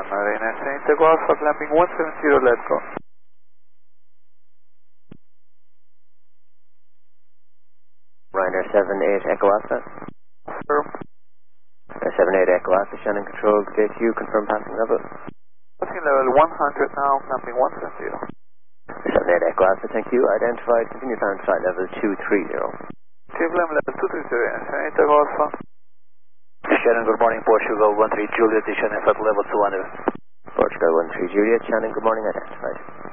Ryanair 7 Echo Alpha, climbing 170, let go. Ryanair 78 Echo Alpha. Confirm. 78 Echo Alpha, Shannon Control, good day to you, confirm passing level. Passing level 100 now, climbing 170. 78 Echo Alpha, thank you, identified, continue climb flight level 230. Climb level 230, Ryanair 7 Echo Alpha. Shannon, good morning, Portugal 13 Juliet, Shannon flight level 200. Portugal 13 Juliet, Shannon, good morning, identified.